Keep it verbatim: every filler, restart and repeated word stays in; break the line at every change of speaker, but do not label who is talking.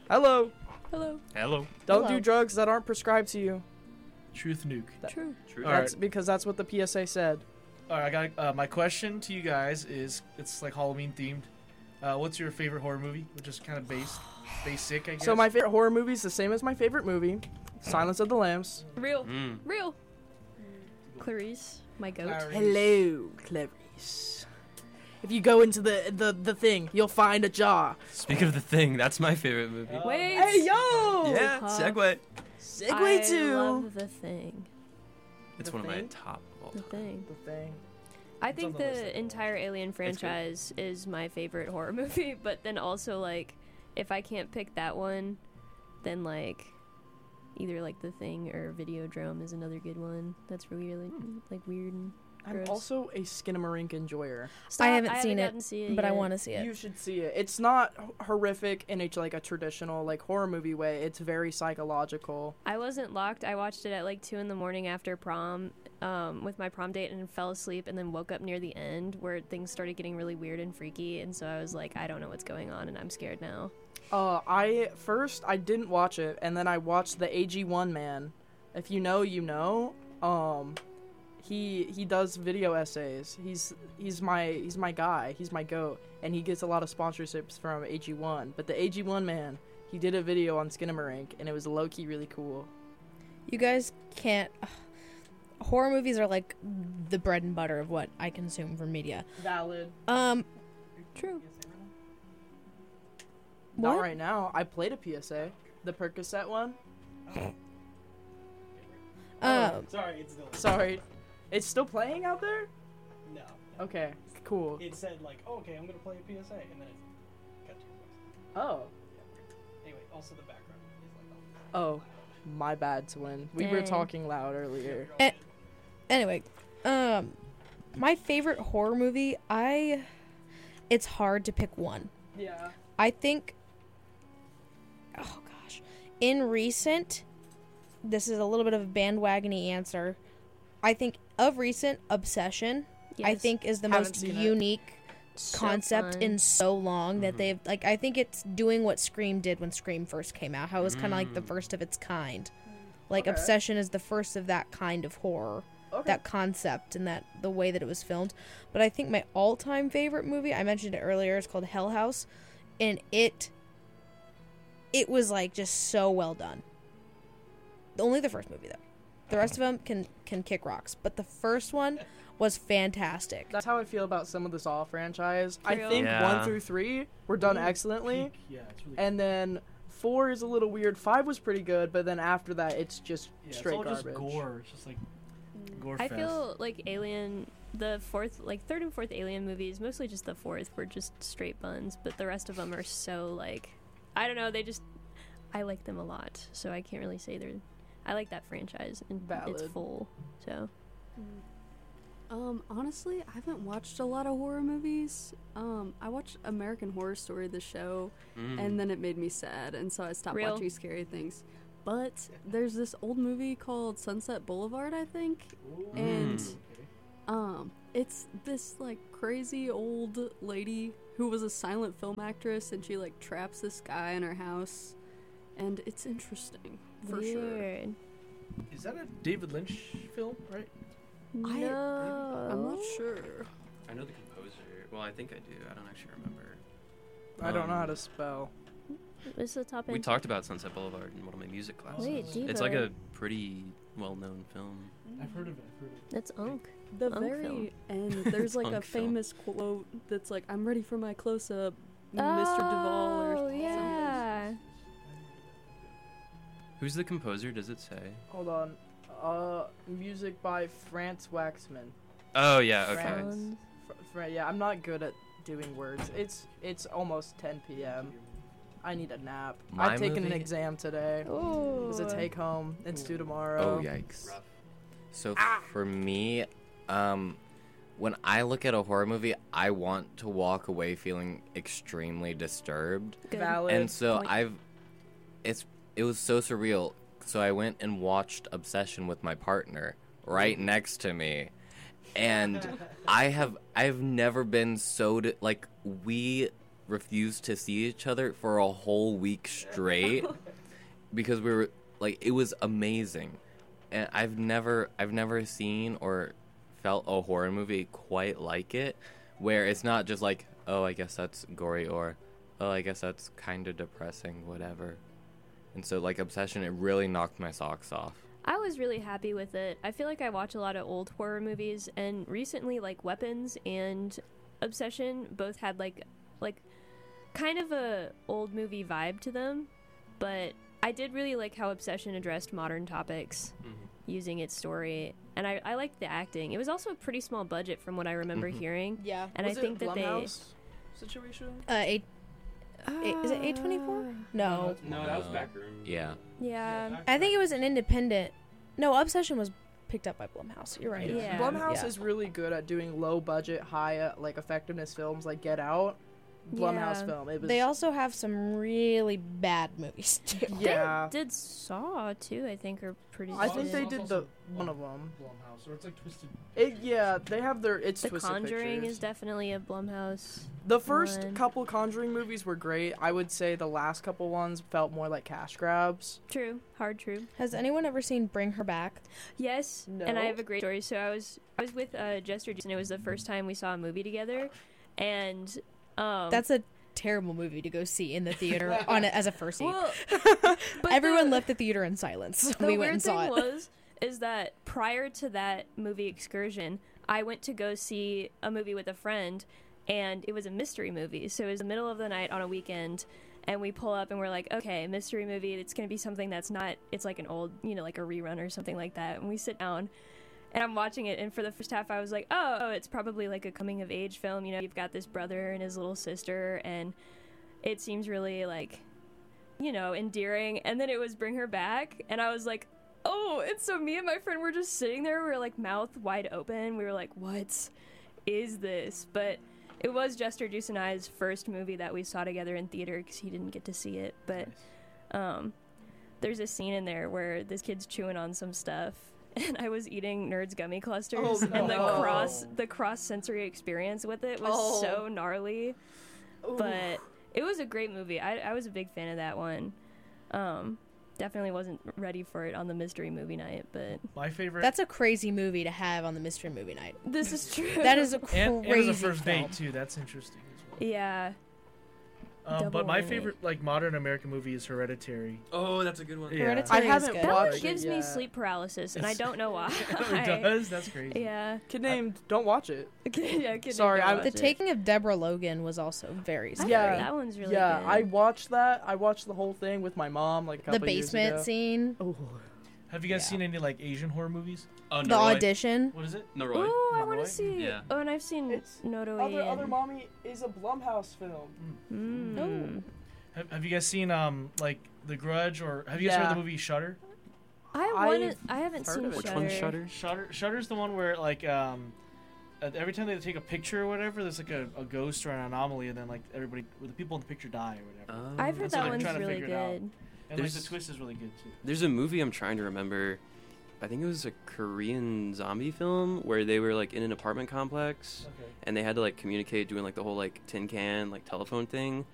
Hello.
Hello.
Hello.
Don't
Hello.
do drugs that aren't prescribed to you.
Truth nuke.
That-
True.
True.
That's because that's what the P S A said.
All right, I got uh, my question to you guys is it's like Halloween themed. Uh, what's your favorite horror movie? Which is kind of base, basic, I guess.
So my favorite horror movie is the same as my favorite movie, Silence of the Lambs.
Real.
Mm.
Real. Clarice, my goat.
Clarice.
Hello, Clarice. If you go into the, the, the thing, you'll find a jar.
Speaking of The Thing, that's my favorite movie.
Oh.
Wait.
Hey, yo!
yeah,
Huh?
segue.
Segue
I
to...
love The Thing.
It's
The
one of
Thing?
my top of all
The
time.
Thing.
The thing.
I
It's
think
on the list.
the entire Alien franchise is my favorite horror movie, but then also, like, if I can't pick that one, then, like, either, like, The Thing or Videodrome is another good one. That's really, really, like, weird and
I'm
gross.
also a Skinamarink enjoyer.
Stop,
I haven't seen
gotten
it,
to see it
but I
yet.
want to see it.
You should see it. It's not h- horrific in a like a traditional like horror movie way. It's very psychological.
I wasn't locked. I watched it at like two in the morning after prom, um, with my prom date, and fell asleep, and then woke up near the end where things started getting really weird and freaky, and so I was like, I don't know what's going on, and I'm scared now.
Uh, I first I didn't watch it, and then I watched the A G one man. If you know, you know. Um, he he does video essays. He's he's my he's my guy. He's my goat, and he gets a lot of sponsorships from A G one. But the A G one man, he did a video on Skinamarink, and it was low key really cool.
You guys can't. Ugh. Horror movies are like the bread and butter of what I consume from media.
Valid.
Um,
True.
Not
What?
right now. I played a P S A, the Percocet one.
um,
Sorry, it's still.
Sorry, it's still playing out there.
No.
Okay, cool.
It said like, oh, okay, I'm gonna play a P S A, and then it cut to your voice.
Oh,
Anyway, also the background is like.
oh, my bad, twin. We were
Dang.
talking loud earlier.
Eh. anyway, um, my favorite horror movie. I. It's hard to pick one.
Yeah.
I think. Oh gosh, in recent, this is a little bit of a bandwagony answer. I think of recent, Obsession. I
Yes.
think is the
Haven't
most
seen it.
unique
So
concept
fun.
in so long that
Mhm.
they've like. I think it's doing what Scream did when Scream first came out. How it was kind of like the
Mm.
first of its kind. Like
Okay.
Obsession is the first of that kind of horror,
Okay.
that concept and that the way that it was filmed. But I think my all-time favorite movie, I mentioned it earlier, is called Hell House, and it it was like just so well done. Only the first movie though. The rest of them can can kick rocks, but the first one was fantastic.
That's how I feel about some of the Saw franchise. I
True.
think
Yeah.
one through three were done
Ooh,
excellently,
Peak. Yeah, it's really.
and then four is a little weird. Five was pretty good, but then after that, it's just
yeah, it's
straight
all
garbage.
just gore. It's just like gore
I
fest.
feel like Alien, the fourth, like third and fourth Alien movies, mostly just the fourth, were just straight buns, but the rest of them are so like, I don't know, they just, I like them a lot, so I can't really say they're, I like that franchise, and it's
Valid.
full, so.
Um, honestly, I haven't watched a lot of horror movies. Um, I watched American Horror Story, the show,
Mm.
and then it made me sad, and so I stopped
Real?
watching scary things. But there's this old movie called Sunset Boulevard, I think, and
Mm.
um, it's this like crazy old lady who was a silent film actress, and she like traps this guy in her house, and it's interesting for sure.
Weird.
Is that a David Lynch film, right?
I-
No.
I'm not sure.
I know the composer. Well, I think I do. I don't actually remember.
I don't know how
Um,
to spell.
What's the top
We
end?
talked about Sunset Boulevard in one of my music classes.
Wait, Diva.
It's like a pretty well-known film.
I've heard of it. I've heard of it.
That's Unk.
The
Unk
very
film.
end, there's like a
Unk film.
famous quote that's like, "I'm ready for my close-up, Mister Duvall," or
Oh,
something.
yeah.
Who's the composer? Does it say?
Hold on. Uh, music by Franz Waxman.
Oh yeah. Okay.
France. Fr- Fr- yeah, I'm not good at doing words. It's it's almost ten p.m. I need a nap.
My
I've taken an
movie?
exam today. It was a
Ooh.
take home. It's due tomorrow.
Oh, yikes.
Rough.
So
Ah!
for me, um, when I look at a horror movie, I want to walk away feeling extremely disturbed.
Good.
Valid.
And so
point.
I've, it's it was so surreal. So I went and watched Obsession with my partner right next to me, and I have I've never been so di- like we refused to see each other for a whole week straight because we were like, it was amazing. And I've never I've never seen or felt a horror movie quite like it, where it's not just like, oh, I guess that's gory, or oh, I guess that's kind of depressing, whatever. And so, like, Obsession, it really knocked my socks off.
I was really happy with it. I feel like I watch a lot of old horror movies, and recently, like, Weapons and Obsession both had, like, like kind of a old movie vibe to them, but I did really like how Obsession addressed modern topics
Mhm.
using its story, and I, I liked the acting. It was also a pretty small budget from what I remember
Mhm.
hearing,
Yeah.
and
Was
I
it
think that they...
Blumhouse situation?
Uh, eight, eight, is it A twenty-four? No.
No, that was
Uh,
Backroom.
Yeah.
Yeah.
I think it was an independent. No, Obsession was picked up by Blumhouse. You're right.
Yeah.
Blumhouse
Yeah.
is really good at doing low budget, high uh, like effectiveness films like Get Out. Blumhouse
Yeah.
film. It was
They also have some really bad movies too.
yeah.
They did Saw, too, I think, or produced
I think
it.
they
It's
did
also
the one of them.
Blumhouse, or it's like Twisted.
It, yeah, they have their it's
The
Twisted
Conjuring
Pictures.
is definitely a Blumhouse.
The first
one.
couple Conjuring movies were great. I would say the last couple ones felt more like cash grabs.
True. Hard true.
Has anyone ever seen Bring Her Back?
Yes, and I
No.
have a great story. So I was I was with uh, Jester, and it was the first time we saw a movie together, and um,
That's a terrible movie to go see in the theater on it as a first seat.
well. But
Everyone
the,
left the theater in silence.
The
we
weird
went and saw
thing
it.
was is that prior to that movie excursion, I went to go see a movie with a friend, and it was a mystery movie. So it was the middle of the night on a weekend. And we pull up and we're like, okay, mystery movie. It's going to be something that's not, it's like an old, you know, like a rerun or something like that. And we sit down and I'm watching it. And for the first half, I was like, oh, oh, it's probably like a coming of age film. You know, you've got this brother and his little sister. And it seems really like, you know, endearing. And then it was Bring Her Back. And I was like, oh, and so me and my friend were just sitting there. We were like mouth wide open. We were like, what is this? But it was Jester Juice and I's first movie that we saw together in theater because he didn't get to see it. But um, there's a scene in there where this kid's chewing on some stuff, and I was eating Nerds gummy clusters,
Oh,
and the
no.
cross the cross sensory experience with it was
Oh.
so gnarly.
Ooh.
But it was a great movie. I I was a big fan of that one. Um, definitely wasn't ready for it on the mystery movie night, but
My favorite.
That's a crazy movie to have on the mystery movie night.
this is true.
That is a crazy
and, and as a first
film.
date too. That's interesting as well.
yeah.
Um,
Double
but my
whammy.
favorite like modern American movie is Hereditary.
Oh, that's a good one.
Yeah.
Hereditary
I
is
haven't
good.
That
watched
one
it
gives me
yet.
sleep paralysis, and I
It's-
don't know why.
it does. That's crazy.
Yeah.
Kid named Don't watch it.
yeah kid
Sorry,
didn't
I'm-
watch
The
it.
Taking of Deborah Logan was also very
I
scary.
Yeah.
heard that one's really
yeah,
good.
I watched that. I watched the whole thing with my mom like a
The
couple years
basement
ago.
scene,
Oh.
Have you guys
Yeah.
seen any like Asian horror movies?
Oh,
the
Noroi.
audition.
What is it?
Ooh,
Noroi.
I
Noroi?
want to see.
Yeah.
Oh, and I've seen
It's
Noroi.
Other
and...
Other Mommy is a Blumhouse film.
Mm.
Oh.
Have, have you guys seen um like The Grudge, or have you guys heard
Yeah.
the movie Shutter?
I
I've
want to. I haven't
heard
seen
of it.
Which
Shudder.
one's Shutter?
Shutter Shutter's the one where like um uh, every time they take a picture or whatever, there's like a, a ghost or an anomaly, and then like everybody, the people in the picture die or whatever.
Um,
I've heard
That's what
that
I'm
one's
trying to
really
figure it out.
good.
and like the
there's-
twist is really good too.
There's a movie I'm trying to remember. I think it was a Korean zombie film where they were like in an apartment complex
Okay.
and they had to like communicate doing like the whole like tin can like telephone thing.